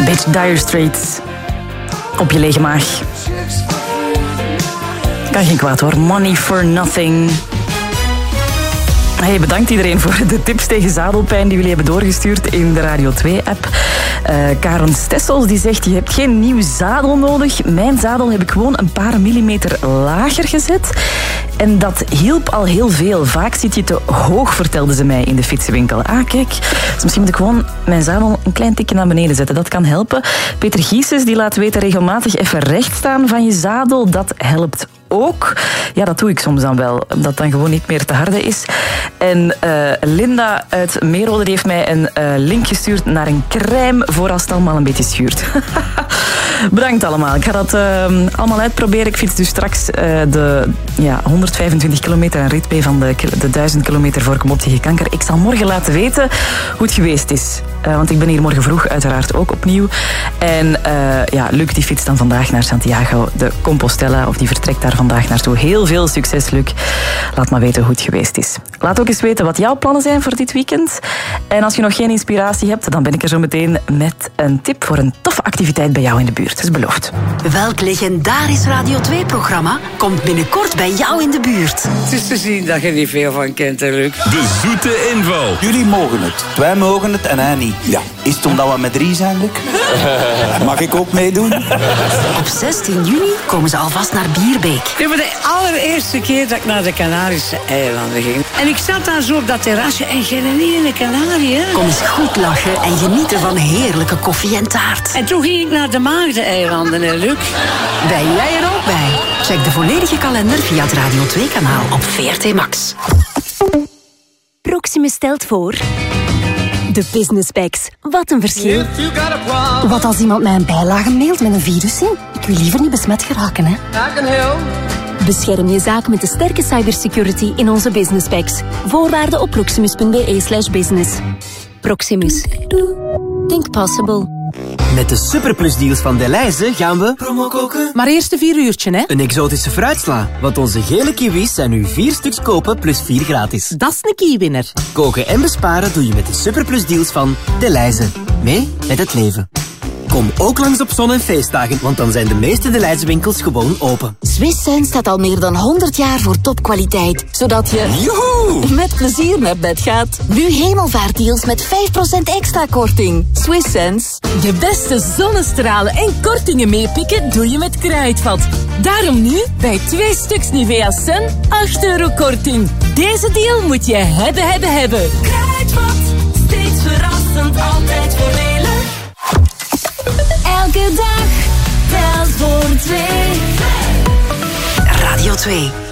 Beetje Dire Straits. Op je lege maag. Kan geen kwaad hoor. Money for nothing. Hey, bedankt iedereen voor de tips tegen zadelpijn die jullie hebben doorgestuurd in de Radio 2-app. Karen Stessels die zegt, je hebt geen nieuw zadel nodig. Mijn zadel heb ik gewoon een paar millimeter lager gezet. En dat hielp al heel veel. Vaak zit je te hoog, vertelde ze mij in de fietsenwinkel. Ah, kijk. Dus misschien moet ik gewoon mijn zadel een klein tikje naar beneden zetten. Dat kan helpen. Peter Gieses die laat weten regelmatig even recht staan van je zadel. Dat helpt ook. Ja, dat doe ik soms dan wel. Omdat het dan gewoon niet meer te harde is. En Linda uit Meerode die heeft mij een link gestuurd naar een crème voor als het allemaal een beetje schuurt. Bedankt allemaal. Ik ga dat allemaal uitproberen. Ik fiets dus straks de 125 kilometer een rit van de 1000 kilometer voor ik hem op tegen kanker. Ik zal morgen laten weten hoe het geweest is. Want ik ben hier morgen vroeg uiteraard ook opnieuw. En Luc die fietst dan vandaag naar Santiago de Compostela. Of die vertrekt daar vandaag naartoe. Heel veel succes, Luc. Laat maar weten hoe het geweest is. Laat ook eens weten wat jouw plannen zijn voor dit weekend. En als je nog geen inspiratie hebt, dan ben ik er zo meteen met een tip voor een toffe activiteit bij jou in de buurt. Dat is beloofd. Welk legendarisch Radio 2-programma komt binnenkort bij jou in de buurt? Het is te zien dat je niet veel van kent, hè, Luc. De zoete inval. Jullie mogen het. Wij mogen het en hij niet. Ja. Is het omdat we met 3 zijn, Luc? Mag ik ook meedoen? Op 16 juni komen ze alvast naar Bierbeek. Dit was de allereerste keer dat ik naar de Canarische eilanden ging. En ik zat daar zo op dat terrasje en geen ene Canarie. Kom eens goed lachen en genieten van heerlijke koffie en taart. En toen ging ik naar de Maagdeneilanden, hè, Luc. Ben jij er ook bij? Check de volledige kalender via het Radio 2-kanaal op VRT Max. Proximus stelt voor... De Business Packs. Wat een verschil. Wat als iemand mij een bijlage mailt met een virus in? Ik wil liever niet besmet geraken, hè. Bescherm je zaak met de sterke cybersecurity in onze Business Packs. Voorwaarden op proximus.be/business. Proximus. Think possible. Met de superplusdeals van Delhaize gaan we... Promo koken. Maar eerst een 4 uurtje, hè? Een exotische fruitsla. Want onze gele kiwis zijn nu 4 stuks kopen plus 4 gratis. Dat is een kiewinner. Koken en besparen doe je met de superplusdeals van Delhaize. Mee met het leven. Kom ook langs op zon- en feestdagen, want dan zijn de meeste Delhaize winkels gewoon open. Swiss Sense staat al meer dan 100 jaar voor topkwaliteit. Zodat je... Joehoe! Met plezier naar bed gaat. Nu hemelvaartdeals met 5% extra korting. Swiss Sense. De beste zonnestralen en kortingen meepikken doe je met Kruidvat. Daarom nu bij 2 stuks Nivea Sun 8 euro korting. Deze deal moet je hebben. Kruidvat, steeds verrassend, altijd voordelig. Elke dag telt voor 2. Radio 2.